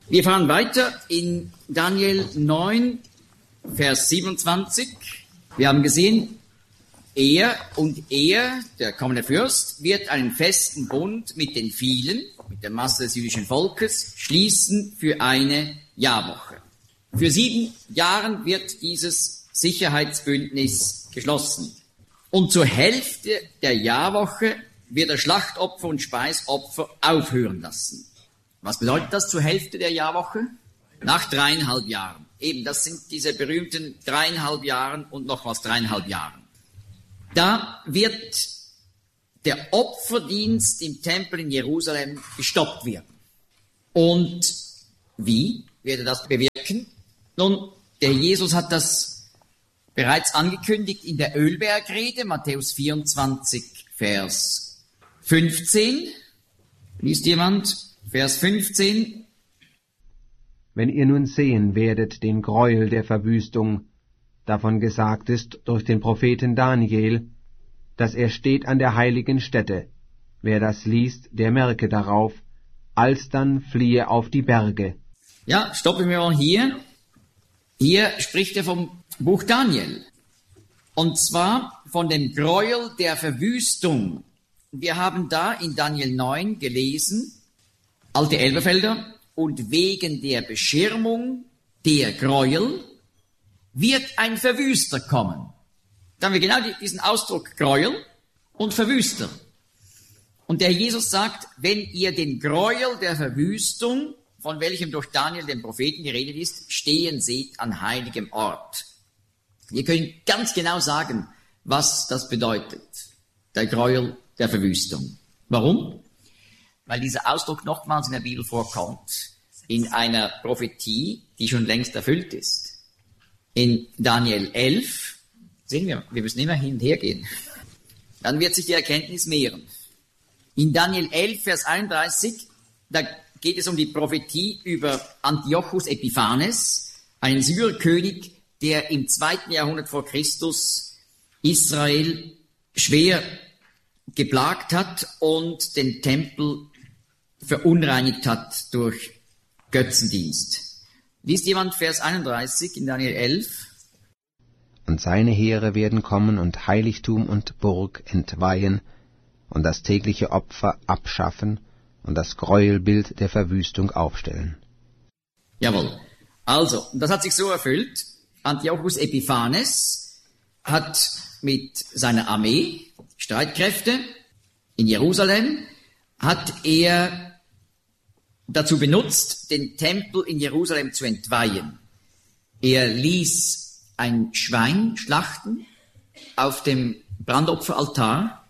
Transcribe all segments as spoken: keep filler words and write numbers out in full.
Wir fahren weiter in Daniel neun, Vers siebenundzwanzig. Wir haben gesehen, er und er, der kommende Fürst, wird einen festen Bund mit den vielen, mit der Masse des jüdischen Volkes, schließen für eine Jahrwoche. Für sieben Jahren wird dieses Sicherheitsbündnis geschlossen. Und zur Hälfte der Jahrwoche wird er Schlachtopfer und Speisopfer aufhören lassen. Was bedeutet das zur Hälfte der Jahrwoche? Nach dreieinhalb Jahren. Eben, das sind diese berühmten dreieinhalb Jahren und noch was dreieinhalb Jahren. Da wird der Opferdienst im Tempel in Jerusalem gestoppt werden. Und wie wird er das bewirken? Nun, der Jesus hat das bereits angekündigt in der Ölbergrede, Matthäus vierundzwanzig, Vers fünfzehn. Liest jemand? Vers fünfzehn. Wenn ihr nun sehen werdet den Gräuel der Verwüstung, davon gesagt ist durch den Propheten Daniel, dass er steht an der heiligen Stätte. Wer das liest, der merke darauf, alsdann fliehe auf die Berge. Ja, stoppen wir mal hier. Hier spricht er vom Buch Daniel. Und zwar von dem Gräuel der Verwüstung. Wir haben da in Daniel neun gelesen, alte Elberfelder, und wegen der Beschirmung der Gräuel wird ein Verwüster kommen. Da haben wir genau diesen Ausdruck Gräuel und Verwüster. Und der Jesus sagt, wenn ihr den Gräuel der Verwüstung, von welchem durch Daniel, den Propheten, geredet ist, stehen seht an heiligem Ort. Wir können ganz genau sagen, was das bedeutet, der Gräuel der Verwüstung. Warum? Weil dieser Ausdruck nochmals in der Bibel vorkommt, in einer Prophetie, die schon längst erfüllt ist. In Daniel elf, sehen wir, wir müssen immer hin und her gehen, dann wird sich die Erkenntnis mehren. In Daniel elf, Vers einunddreißig, da geht es um die Prophetie über Antiochus Epiphanes, einen Syrerkönig, der im zweiten Jahrhundert vor Christus Israel schwer geplagt hat und den Tempel verunreinigt hat durch Götzendienst. Liest jemand Vers einunddreißig in Daniel elf? Und seine Heere werden kommen und Heiligtum und Burg entweihen und das tägliche Opfer abschaffen und das Gräuelbild der Verwüstung aufstellen. Jawohl. Also, das hat sich so erfüllt. Antiochus Epiphanes hat mit seiner Armee, Streitkräfte in Jerusalem, hat er dazu benutzt, den Tempel in Jerusalem zu entweihen. Er ließ ein Schwein schlachten auf dem Brandopferaltar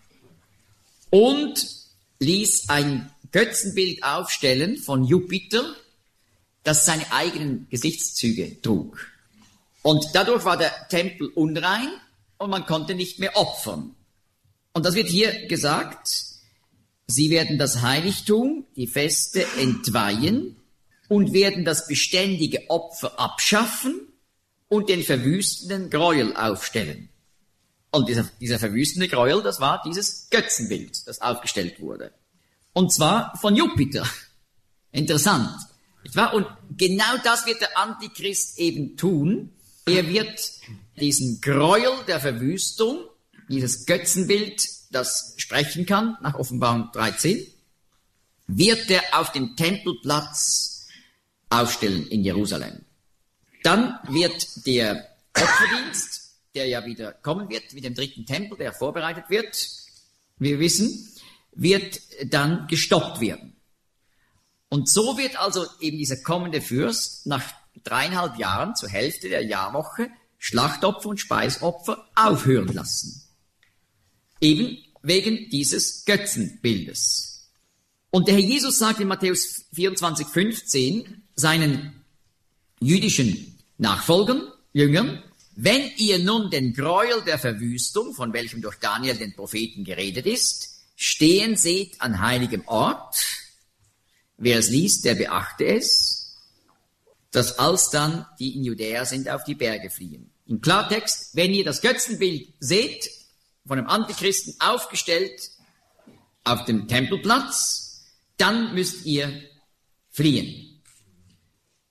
und ließ ein Götzenbild aufstellen von Jupiter, das seine eigenen Gesichtszüge trug. Und dadurch war der Tempel unrein und man konnte nicht mehr opfern. Und das wird hier gesagt, sie werden das Heiligtum, die Feste entweihen und werden das beständige Opfer abschaffen und den verwüstenden Gräuel aufstellen. Und dieser, dieser verwüstende Gräuel, das war dieses Götzenbild, das aufgestellt wurde. Und zwar von Jupiter. Interessant. Nicht wahr? Und genau das wird der Antichrist eben tun. Er wird diesen Gräuel der Verwüstung, dieses Götzenbild, das sprechen kann, nach Offenbarung dreizehn, wird er auf dem Tempelplatz aufstellen in Jerusalem. Dann wird der Opferdienst, der ja wieder kommen wird, mit dem dritten Tempel, der vorbereitet wird, wir wissen, wird dann gestoppt werden. Und so wird also eben dieser kommende Fürst nach dreieinhalb Jahren zur Hälfte der Jahrwoche Schlachtopfer und Speisopfer aufhören lassen. Eben wegen dieses Götzenbildes. Und der Herr Jesus sagt in Matthäus vierundzwanzig, fünfzehn seinen jüdischen Nachfolgern, Jüngern, wenn ihr nun den Gräuel der Verwüstung, von welchem durch Daniel den Propheten geredet ist, stehen seht an heiligem Ort, wer es liest, der beachte es, dass alsdann die in Judäa sind, auf die Berge fliehen. Im Klartext, wenn ihr das Götzenbild seht, von dem Antichristen aufgestellt auf dem Tempelplatz, dann müsst ihr fliehen.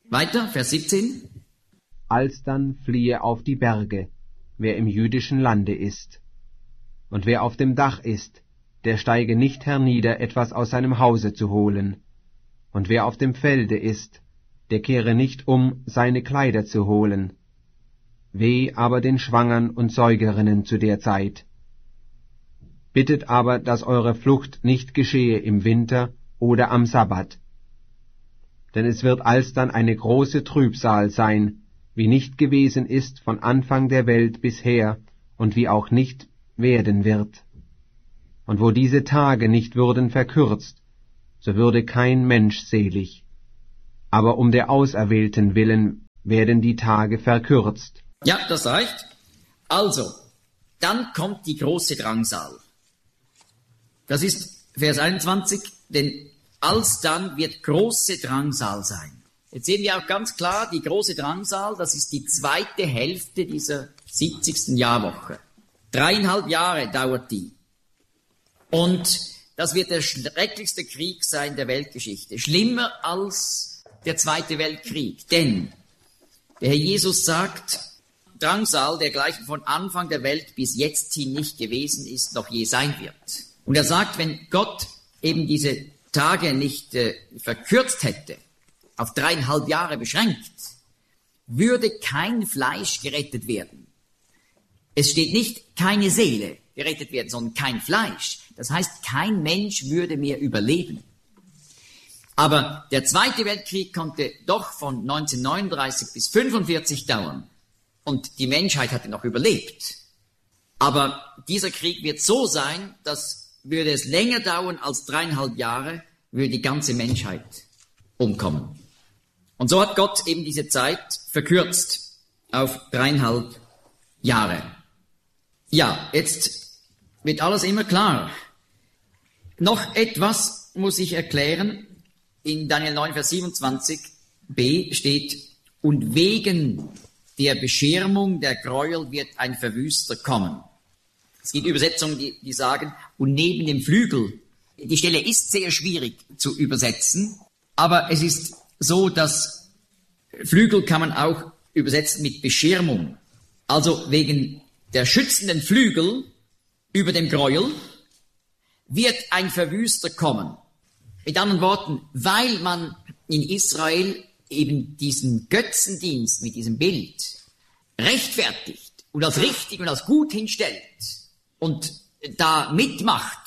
Weiter, Vers siebzehn. Alsdann fliehe auf die Berge, wer im jüdischen Lande ist. Und wer auf dem Dach ist, der steige nicht hernieder, etwas aus seinem Hause zu holen. Und wer auf dem Felde ist, der kehre nicht um, seine Kleider zu holen. Weh aber den Schwangern und Säugerinnen zu der Zeit. Bittet aber, dass eure Flucht nicht geschehe im Winter oder am Sabbat. Denn es wird alsdann eine große Trübsal sein, wie nicht gewesen ist von Anfang der Welt bisher und wie auch nicht werden wird. Und wo diese Tage nicht würden verkürzt, so würde kein Mensch selig. Aber um der Auserwählten willen werden die Tage verkürzt. Ja, das reicht. Also, dann kommt die große Drangsal. Das ist Vers einundzwanzig, denn alsdann wird große Drangsal sein. Jetzt sehen wir auch ganz klar, die große Drangsal, das ist die zweite Hälfte dieser siebzigsten Jahrwoche. Dreieinhalb Jahre dauert die. Und das wird der schrecklichste Krieg sein der Weltgeschichte. Schlimmer als der Zweite Weltkrieg. Denn der Herr Jesus sagt, Drangsal, der gleich von Anfang der Welt bis jetzt hin nicht gewesen ist, noch je sein wird. Und er sagt, wenn Gott eben diese Tage nicht äh, verkürzt hätte, auf dreieinhalb Jahre beschränkt, würde kein Fleisch gerettet werden. Es steht nicht keine Seele gerettet werden, sondern kein Fleisch. Das heißt, kein Mensch würde mehr überleben. Aber der Zweite Weltkrieg konnte doch von neunzehnhundertneununddreißig bis fünfundvierzig dauern. Und die Menschheit hatte noch überlebt. Aber dieser Krieg wird so sein, dass würde es länger dauern als dreieinhalb Jahre, würde die ganze Menschheit umkommen. Und so hat Gott eben diese Zeit verkürzt auf dreieinhalb Jahre. Ja, jetzt wird alles immer klar. Noch etwas muss ich erklären. In Daniel neun, Vers siebenundzwanzig b steht, und wegen der Beschirmung der Gräuel wird ein Verwüster kommen. Es gibt Übersetzungen, die, die sagen, und neben dem Flügel. Die Stelle ist sehr schwierig zu übersetzen, aber es ist so, dass Flügel kann man auch übersetzen mit Beschirmung. Also wegen der schützenden Flügel über dem Gräuel wird ein Verwüster kommen. Mit anderen Worten, weil man in Israel eben diesen Götzendienst mit diesem Bild rechtfertigt und als richtig und als gut hinstellt und da mitmacht,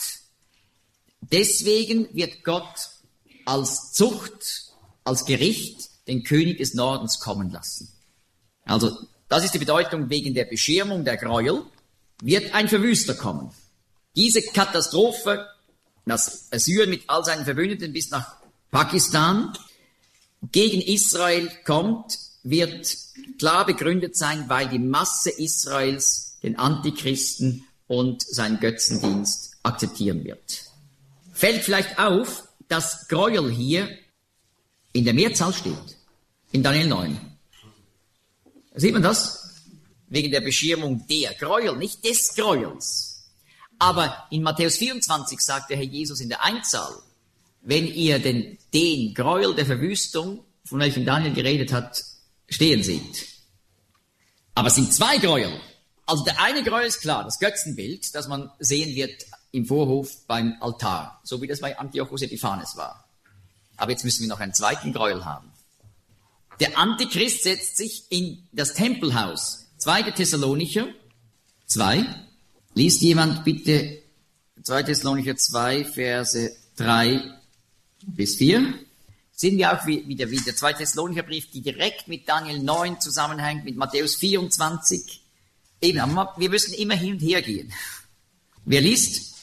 deswegen wird Gott als Zucht, als Gericht den König des Nordens kommen lassen. Also das ist die Bedeutung, wegen der Beschirmung der Gräuel wird ein Verwüster kommen. Diese Katastrophe, dass Assyrien mit all seinen Verbündeten bis nach Pakistan gegen Israel kommt, wird klar begründet sein, weil die Masse Israels den Antichristen und seinen Götzendienst akzeptieren wird. Fällt vielleicht auf, dass Gräuel hier in der Mehrzahl steht, in Daniel neun. Sieht man das? Wegen der Beschirmung der Gräuel, nicht des Gräuels. Aber in Matthäus vierundzwanzig sagt der Herr Jesus in der Einzahl, wenn ihr den, den Gräuel der Verwüstung, von welchem Daniel geredet hat, stehen seht. Aber es sind zwei Gräuel. Also der eine Gräuel ist klar, das Götzenbild, das man sehen wird im Vorhof beim Altar, so wie das bei Antiochus Epiphanes war. Aber jetzt müssen wir noch einen zweiten Gräuel haben. Der Antichrist setzt sich in das Tempelhaus. zweite Thessalonicher zwei. Liest jemand bitte zweite Thessalonicher zwei, Verse drei bis vier. Sehen wir auch, wie, wie, der, wie der zweite Thessalonicher Brief, die direkt mit Daniel neun zusammenhängt, mit Matthäus vierundzwanzig. Eben, aber wir müssen immer hin und her gehen. Wer liest?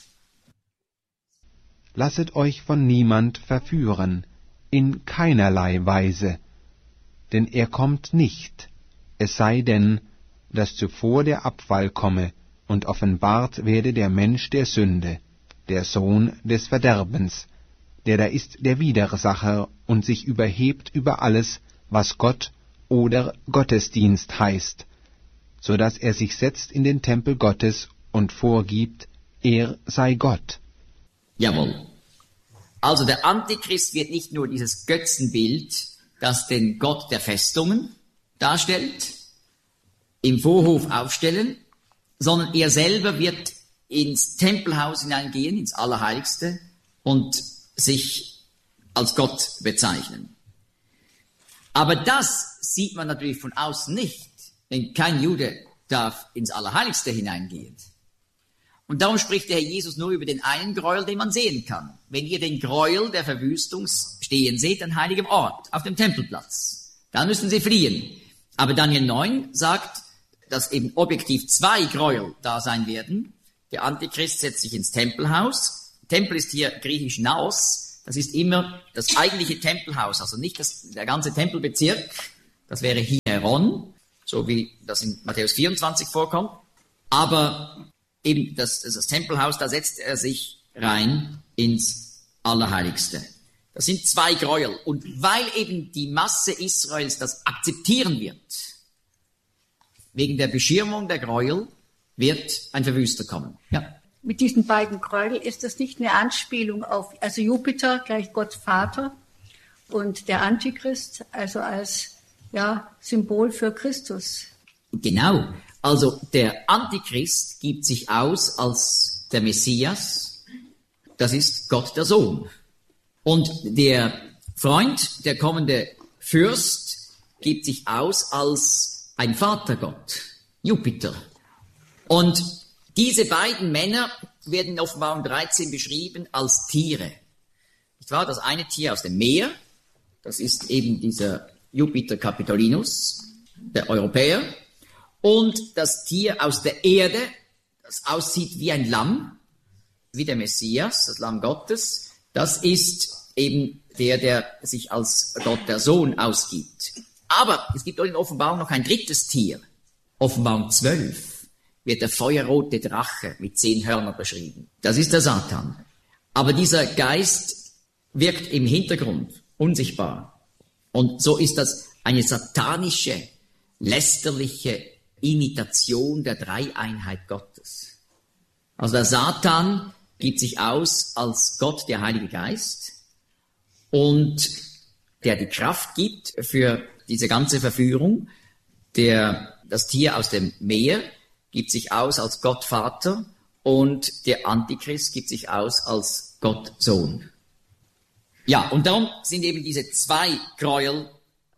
Lasset euch von niemand verführen, in keinerlei Weise, denn er kommt nicht, es sei denn, dass zuvor der Abfall komme, und offenbart werde der Mensch der Sünde, der Sohn des Verderbens, der da ist der Widersacher und sich überhebt über alles, was Gott oder Gottesdienst heißt, so dass er sich setzt in den Tempel Gottes und vorgibt, er sei Gott. Jawohl. Also der Antichrist wird nicht nur dieses Götzenbild das den Gott der Festungen darstellt, im Vorhof aufstellen, sondern er selber wird ins Tempelhaus hineingehen, ins Allerheiligste und sich als Gott bezeichnen. Aber das sieht man natürlich von außen nicht, denn kein Jude darf ins Allerheiligste hineingehen. Und darum spricht der Herr Jesus nur über den einen Gräuel, den man sehen kann. Wenn ihr den Gräuel der Verwüstung stehen seht, an heiligem Ort, auf dem Tempelplatz, dann müssen sie fliehen. Aber Daniel neun sagt, dass eben objektiv zwei Gräuel da sein werden. Der Antichrist setzt sich ins Tempelhaus. Tempel ist hier griechisch Naos. Das ist immer das eigentliche Tempelhaus, also nicht das, der ganze Tempelbezirk. Das wäre Hieron, so wie das in Matthäus vierundzwanzig vorkommt. Aber eben das, das Tempelhaus, da setzt er sich rein ins Allerheiligste. Das sind zwei Gräuel. Und weil eben die Masse Israels das akzeptieren wird, wegen der Beschirmung der Gräuel, wird ein Verwüster kommen. Ja. Mit diesen beiden Gräueln ist das nicht eine Anspielung auf, also Jupiter gleich Gott Vater und der Antichrist, also als ja, Symbol für Christus. Genau. Also der Antichrist gibt sich aus als der Messias. Das ist Gott der Sohn. Und der Freund, der kommende Fürst, gibt sich aus als ein Vatergott, Jupiter. Und diese beiden Männer werden in Offenbarung dreizehn beschrieben als Tiere. Nicht wahr? Das eine Tier aus dem Meer, das ist eben dieser Jupiter Capitolinus, der Europäer. Und das Tier aus der Erde, das aussieht wie ein Lamm, wie der Messias, das Lamm Gottes, das ist eben der, der sich als Gott der Sohn ausgibt. Aber es gibt auch in Offenbarung noch ein drittes Tier. Offenbarung zwölf wird der feuerrote Drache mit zehn Hörnern beschrieben. Das ist der Satan. Aber dieser Geist wirkt im Hintergrund, unsichtbar. Und so ist das eine satanische, lästerliche Imitation der Dreieinheit Gottes. Also der Satan gibt sich aus als Gott, der Heilige Geist, und der die Kraft gibt für diese ganze Verführung. Der, das Tier aus dem Meer gibt sich aus als Gott Vater und der Antichrist gibt sich aus als Gott Sohn. Ja, und darum sind eben diese zwei Gräuel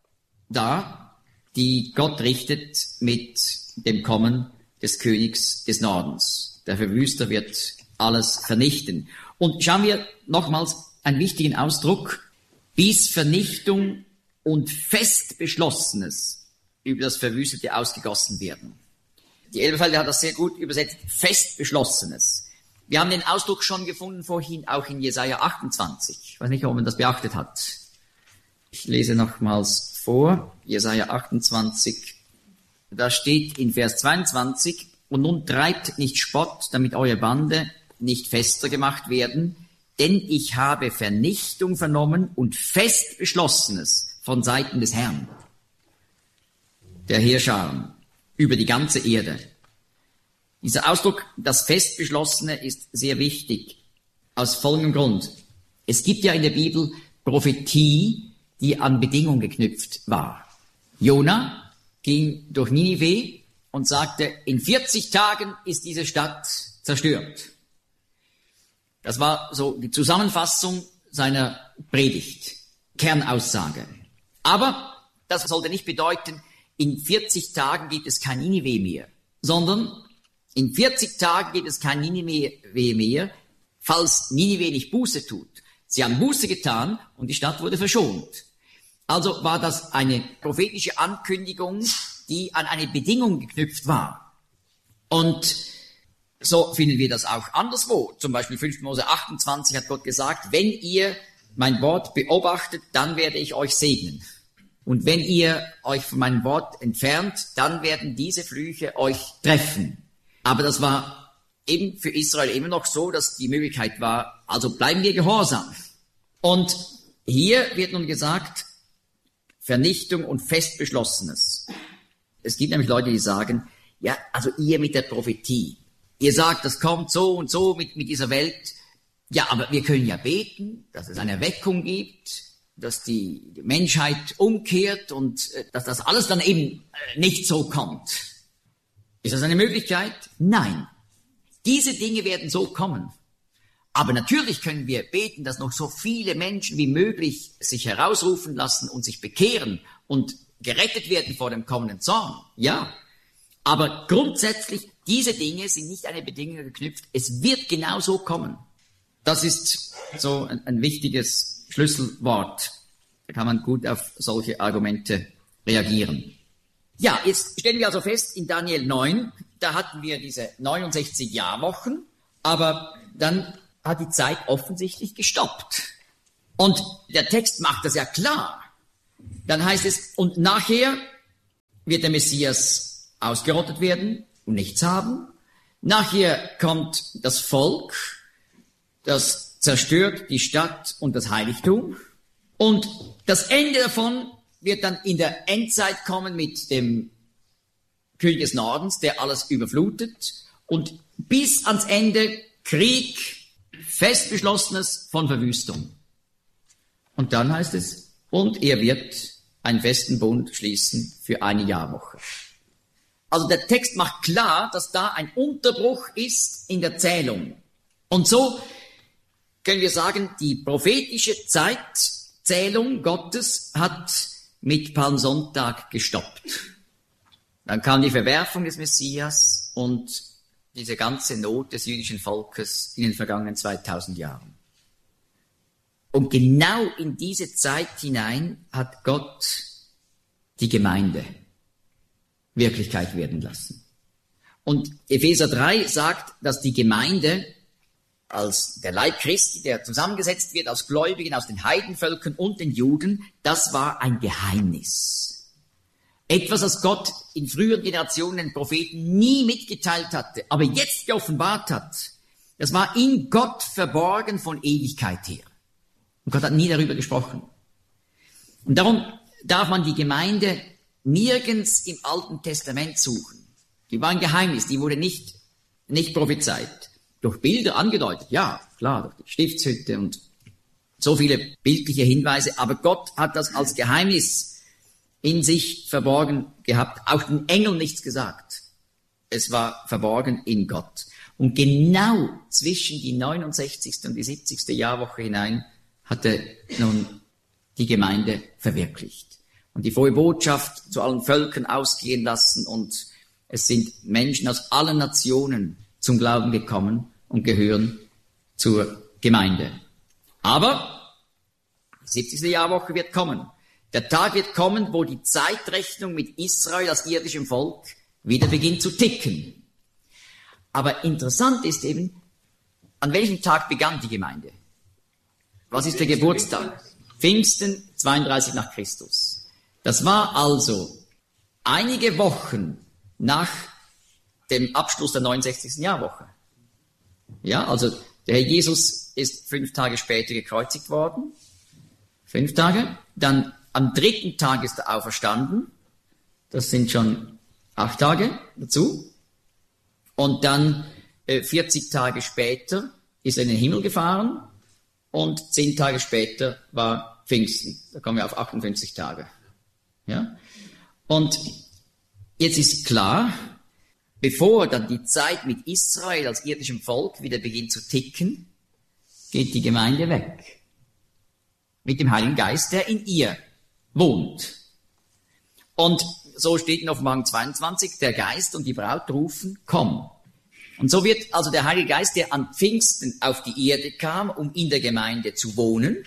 da, die Gott richtet mit dem Kommen des Königs des Nordens. Der Verwüster wird alles vernichten. Und schauen wir nochmals einen wichtigen Ausdruck: bis Vernichtung und fest Beschlossenes über das Verwüstete ausgegossen werden. Die Elberfelder hat das sehr gut übersetzt, fest Beschlossenes. Wir haben den Ausdruck schon gefunden vorhin, auch in Jesaja achtundzwanzig. Ich weiß nicht, ob man das beachtet hat. Ich lese nochmals vor, Jesaja achtundzwanzig. Da steht in Vers zweiundzwanzig, und nun treibt nicht Spott, damit eure Bande nicht fester gemacht werden, denn ich habe Vernichtung vernommen und fest Beschlossenes von Seiten des Herrn, der Heerscharen, über die ganze Erde. Dieser Ausdruck, das fest Beschlossene, ist sehr wichtig, aus folgendem Grund. Es gibt ja in der Bibel Prophetie, die an Bedingungen geknüpft war. Jona ging durch Ninive und sagte, in vierzig Tagen ist diese Stadt zerstört. Das war so die Zusammenfassung seiner Predigt, Kernaussage. Aber das sollte nicht bedeuten, in vierzig Tagen gibt es kein Ninive mehr, sondern in vierzig Tagen gibt es kein Ninive mehr, falls Ninive nicht Buße tut. Sie haben Buße getan und die Stadt wurde verschont. Also war das eine prophetische Ankündigung, die an eine Bedingung geknüpft war. Und so finden wir das auch anderswo. Zum Beispiel fünfter Mose achtundzwanzig hat Gott gesagt, wenn ihr mein Wort beobachtet, dann werde ich euch segnen. Und wenn ihr euch von meinem Wort entfernt, dann werden diese Flüche euch treffen. Aber das war eben für Israel immer noch so, dass die Möglichkeit war, also bleiben wir gehorsam. Und hier wird nun gesagt, Vernichtung und Festbeschlossenes. Es gibt nämlich Leute, die sagen, ja, also ihr mit der Prophetie, ihr sagt, das kommt so und so mit, mit dieser Welt. Ja, aber wir können ja beten, dass es eine Erweckung gibt. dass die Menschheit umkehrt und dass das alles dann eben nicht so kommt. Ist das eine Möglichkeit? Nein. Diese Dinge werden so kommen. Aber natürlich können wir beten, dass noch so viele Menschen wie möglich sich herausrufen lassen und sich bekehren und gerettet werden vor dem kommenden Zorn. Ja. Aber grundsätzlich, diese Dinge sind nicht an eine Bedingung geknüpft. Es wird genau so kommen. Das ist so ein, ein wichtiges Schlüsselwort. Da kann man gut auf solche Argumente reagieren. Ja, jetzt stellen wir also fest, in Daniel neun, da hatten wir diese neunundsechzig Jahrwochen, aber dann hat die Zeit offensichtlich gestoppt. Und der Text macht das ja klar. Dann heißt es, und nachher wird der Messias ausgerottet werden und nichts haben. Nachher kommt das Volk, das zerstört die Stadt und das Heiligtum. Und das Ende davon wird dann in der Endzeit kommen mit dem König des Nordens, der alles überflutet. Und bis ans Ende Krieg, fest beschlossenes von Verwüstung. Und dann heißt es, und er wird einen festen Bund schließen für eine Jahrwoche. Also der Text macht klar, dass da ein Unterbruch ist in der Zählung. Und so können wir sagen, die prophetische Zeitzählung Gottes hat mit Palmsonntag gestoppt. Dann kam die Verwerfung des Messias und diese ganze Not des jüdischen Volkes in den vergangenen zweitausend Jahren. Und genau in diese Zeit hinein hat Gott die Gemeinde Wirklichkeit werden lassen. Und Epheser drei sagt, dass die Gemeinde als der Leib Christi, der zusammengesetzt wird aus Gläubigen, aus den Heidenvölkern und den Juden, das war ein Geheimnis. Etwas, das Gott in früheren Generationen den Propheten nie mitgeteilt hatte, aber jetzt geoffenbart hat. Das war in Gott verborgen von Ewigkeit her. Und Gott hat nie darüber gesprochen. Und darum darf man die Gemeinde nirgends im Alten Testament suchen. Die war ein Geheimnis, die wurde nicht, nicht prophezeit. Durch Bilder angedeutet, ja, klar, durch die Stiftshütte und so viele bildliche Hinweise, aber Gott hat das als Geheimnis in sich verborgen gehabt, auch den Engeln nichts gesagt. Es war verborgen in Gott. Und genau zwischen die neunundsechzigste und die siebzigste Jahrwoche hinein hatte nun die Gemeinde verwirklicht. Und die frohe Botschaft zu allen Völkern ausgehen lassen und es sind Menschen aus allen Nationen zum Glauben gekommen und gehören zur Gemeinde. Aber die siebzigste Jahrwoche wird kommen. Der Tag wird kommen, wo die Zeitrechnung mit Israel als irdischem Volk wieder beginnt zu ticken. Aber interessant ist eben, an welchem Tag begann die Gemeinde? Was ist der Geburtstag? Pfingsten, zweiunddreißig nach Christus. Das war also einige Wochen nach dem Abschluss der neunundsechzigsten Jahrwoche. Ja, also der Herr Jesus ist fünf Tage später gekreuzigt worden. Fünf Tage. Dann am dritten Tag ist er auferstanden. Das sind schon acht Tage dazu. Und dann äh, vierzig Tage später ist er in den Himmel gefahren. Und zehn Tage später war Pfingsten. Da kommen wir auf achtundfünfzig Tage. Ja? Und jetzt ist klar, bevor dann die Zeit mit Israel als irdischem Volk wieder beginnt zu ticken, geht die Gemeinde weg. Mit dem Heiligen Geist, der in ihr wohnt. Und so steht in Offenbarung zweiundzwanzig, der Geist und die Braut rufen, komm. Und so wird also der Heilige Geist, der an Pfingsten auf die Erde kam, um in der Gemeinde zu wohnen,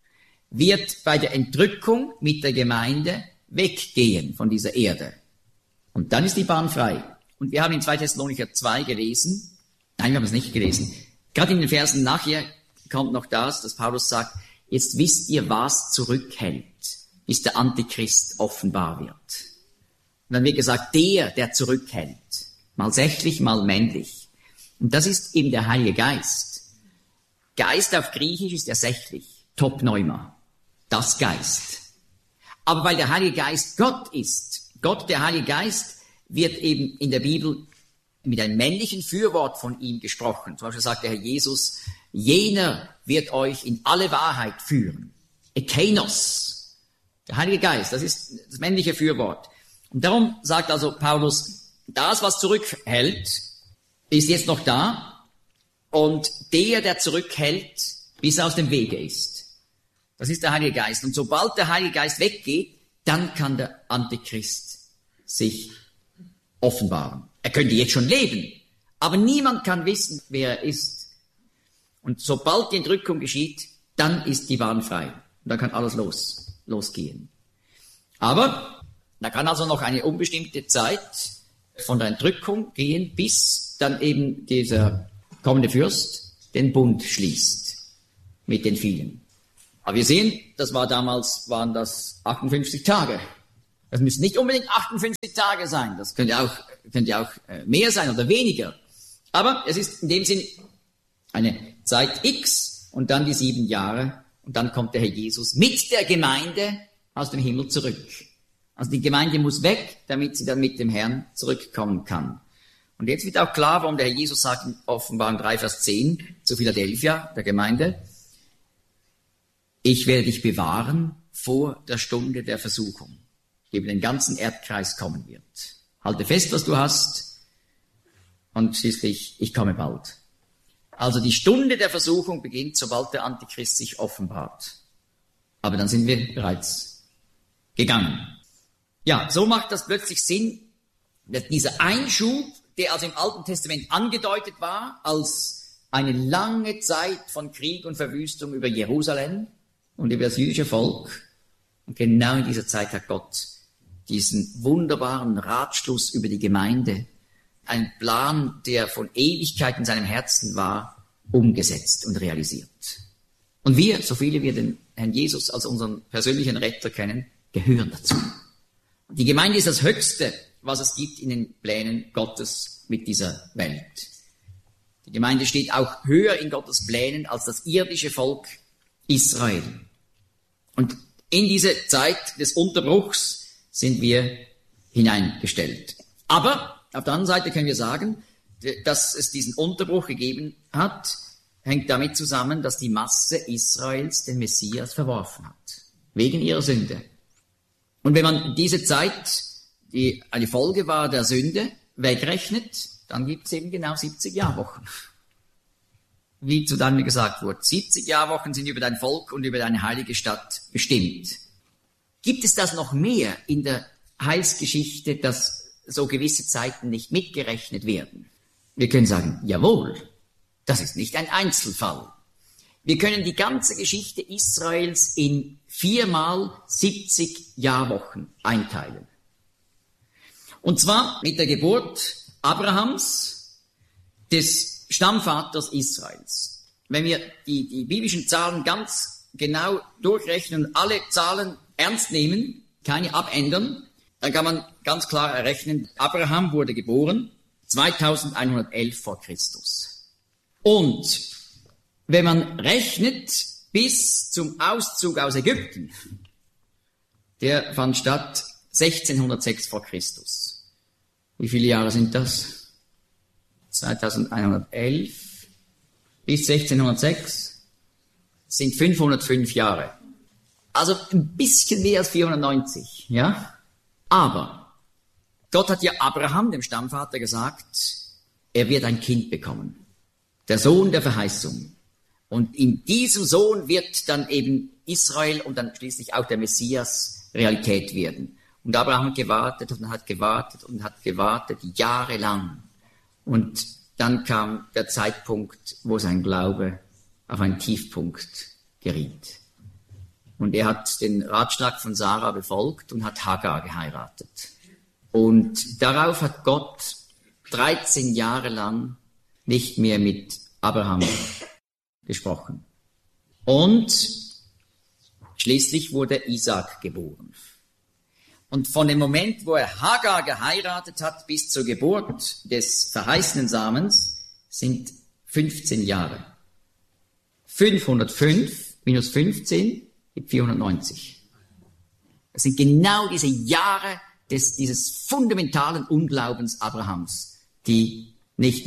wird bei der Entrückung mit der Gemeinde weggehen von dieser Erde. Und dann ist die Bahn frei. Und wir haben in zwei Thessalonicher zwei gelesen, nein, wir haben es nicht gelesen, gerade in den Versen nachher kommt noch das, dass Paulus sagt, jetzt wisst ihr, was zurückhält, bis der Antichrist offenbar wird. Und dann wird gesagt, der, der zurückhält, mal sächlich, mal männlich. Und das ist eben der Heilige Geist. Geist auf Griechisch ist ja sächlich, Topneuma, das Geist. Aber weil der Heilige Geist Gott ist, Gott, der Heilige Geist, wird eben in der Bibel mit einem männlichen Fürwort von ihm gesprochen. Zum Beispiel sagt der Herr Jesus, jener wird euch in alle Wahrheit führen. Ekeinos, der Heilige Geist, das ist das männliche Fürwort. Und darum sagt also Paulus, das, was zurückhält, ist jetzt noch da und der, der zurückhält, bis er aus dem Wege ist. Das ist der Heilige Geist. Und sobald der Heilige Geist weggeht, dann kann der Antichrist sich offenbaren. Er könnte jetzt schon leben, aber niemand kann wissen, wer er ist. Und sobald die Entrückung geschieht, dann ist die Bahn frei. Und dann kann alles los, losgehen. Aber da kann also noch eine unbestimmte Zeit von der Entrückung gehen, bis dann eben dieser kommende Fürst den Bund schließt mit den vielen. Aber wir sehen, das war damals, waren das achtundfünfzig Tage. Das müssen nicht unbedingt achtundfünfzig Tage sein. Das könnte auch, könnte auch mehr sein oder weniger. Aber es ist in dem Sinn eine Zeit X und dann die sieben Jahre. Und dann kommt der Herr Jesus mit der Gemeinde aus dem Himmel zurück. Also die Gemeinde muss weg, damit sie dann mit dem Herrn zurückkommen kann. Und jetzt wird auch klar, warum der Herr Jesus sagt in Offenbarung drei, Vers zehn zu Philadelphia, der Gemeinde, ich werde dich bewahren vor der Stunde der Versuchung, die über den ganzen Erdkreis kommen wird. Halte fest, was du hast, und schließlich, ich komme bald. Also die Stunde der Versuchung beginnt, sobald der Antichrist sich offenbart. Aber dann sind wir bereits gegangen. Ja, so macht das plötzlich Sinn, dass dieser Einschub, der also im Alten Testament angedeutet war, als eine lange Zeit von Krieg und Verwüstung über Jerusalem und über das jüdische Volk. Und genau in dieser Zeit hat Gott diesen wunderbaren Ratschluss über die Gemeinde, ein Plan, der von Ewigkeit in seinem Herzen war, umgesetzt und realisiert. Und wir, so viele wir den Herrn Jesus als unseren persönlichen Retter kennen, gehören dazu. Die Gemeinde ist das Höchste, was es gibt in den Plänen Gottes mit dieser Welt. Die Gemeinde steht auch höher in Gottes Plänen als das irdische Volk Israel. Und in diese Zeit des Unterbruchs sind wir hineingestellt. Aber auf der anderen Seite können wir sagen, dass es diesen Unterbruch gegeben hat, hängt damit zusammen, dass die Masse Israels den Messias verworfen hat. Wegen ihrer Sünde. Und wenn man diese Zeit, die eine Folge war der Sünde, wegrechnet, dann gibt es eben genau siebzig Jahrwochen. Wie zu Daniel gesagt wurde, siebzig Jahrwochen sind über dein Volk und über deine heilige Stadt bestimmt. Gibt es das noch mehr in der Heilsgeschichte, dass so gewisse Zeiten nicht mitgerechnet werden? Wir können sagen, jawohl, das ist nicht ein Einzelfall. Wir können die ganze Geschichte Israels in viermal siebzig Jahrwochen einteilen. Und zwar mit der Geburt Abrahams, des Stammvaters Israels. Wenn wir die, die biblischen Zahlen ganz genau durchrechnen und alle Zahlen ernst nehmen, keine abändern, dann kann man ganz klar errechnen, Abraham wurde geboren zweitausendeinhundertelf vor Christus. Und wenn man rechnet bis zum Auszug aus Ägypten, der fand statt sechzehnhundertsechs vor Christus. Wie viele Jahre sind das? zweitausendeinhundertelf bis sechzehnhundertsechs sind fünfhundertfünf Jahre. Also ein bisschen mehr als vierhundertneunzig, ja? Aber Gott hat ja Abraham, dem Stammvater, gesagt, er wird ein Kind bekommen. Der Sohn der Verheißung. Und in diesem Sohn wird dann eben Israel und dann schließlich auch der Messias Realität werden. Und Abraham hat gewartet und hat gewartet und hat gewartet, jahrelang. Und dann kam der Zeitpunkt, wo sein Glaube auf einen Tiefpunkt geriet. Und er hat den Ratschlag von Sarah befolgt und hat Hagar geheiratet. Und darauf hat Gott dreizehn Jahre lang nicht mehr mit Abraham gesprochen. Und schließlich wurde Isaac geboren. Und von dem Moment, wo er Hagar geheiratet hat, bis zur Geburt des verheißenen Samens, sind fünfzehn Jahre. fünfhundertfünf minus fünfzehn gibt vierhundertneunzig. Das sind genau diese Jahre des, dieses fundamentalen Unglaubens Abrahams, die nicht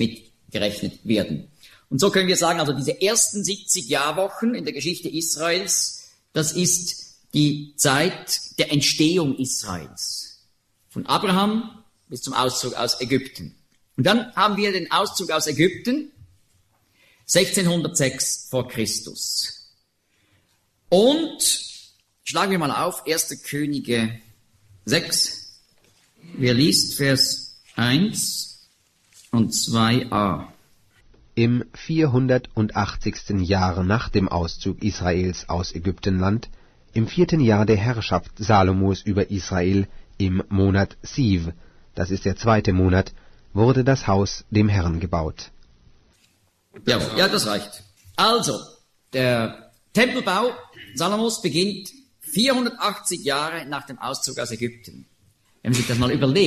mitgerechnet werden. Und so können wir sagen, also diese ersten siebzig Jahrwochen in der Geschichte Israels das ist die Zeit der Entstehung Israels. Von Abraham bis zum Auszug aus Ägypten. Und dann haben wir den Auszug aus Ägypten, sechzehnhundertsechs vor Christus. Und schlagen wir mal auf, erste Könige sechs. Wer liest Vers eins und zwei a? Im vierhundertachtzigsten Jahr nach dem Auszug Israels aus Ägyptenland, im vierten Jahr der Herrschaft Salomos über Israel, im Monat Siv, das ist der zweite Monat, wurde das Haus dem Herrn gebaut. Ja, ja, das reicht. Also, der Tempelbau Salomos beginnt vierhundertachtzig Jahre nach dem Auszug aus Ägypten. Wenn man sich das mal überlegt,